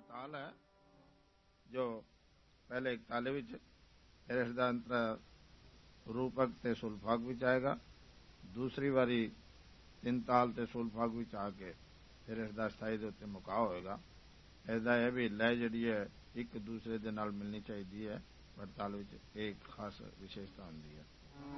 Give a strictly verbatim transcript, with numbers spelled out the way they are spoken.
ताल है जो पहले एक ताले विच फिर इसका अंतरा रूपक ते सुलफाग विच आएगा, दूसरी बारी तीन ताल ते सुलफाग विच आके फिर इसका स्थाई दे उत्ते मुकाव होएगा। इसका यह भी लय जिहड़ी है एक दूसरे दे नाल मिलनी चाहिए है, पर ताल विच एक खास विशेषता होंदी है।